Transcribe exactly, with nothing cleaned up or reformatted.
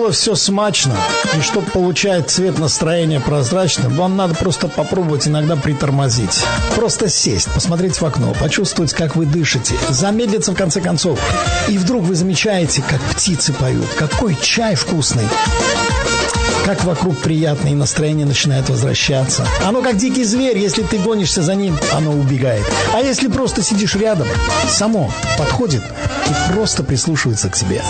было все смачно, и чтобы получать цвет настроения прозрачным, вам надо просто попробовать иногда притормозить. Просто сесть, посмотреть в окно, почувствовать, как вы дышите, замедлиться в конце концов. И вдруг вы замечаете, как птицы поют, какой чай вкусный, как вокруг приятно, и настроение начинает возвращаться. Оно как дикий зверь, если ты гонишься за ним, оно убегает. А если просто сидишь рядом, само подходит и просто прислушивается к тебе.